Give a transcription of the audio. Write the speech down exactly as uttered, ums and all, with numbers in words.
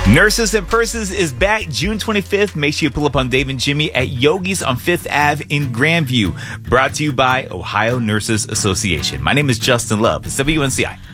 Nurses and Purses is back June twenty-fifth. Make sure you pull up on Dave and Jimmy at Yogi's on Fifth Avenue in Grandview. Brought to you by Ohio Nurses Association. My name is Justin Love. It's W N C I.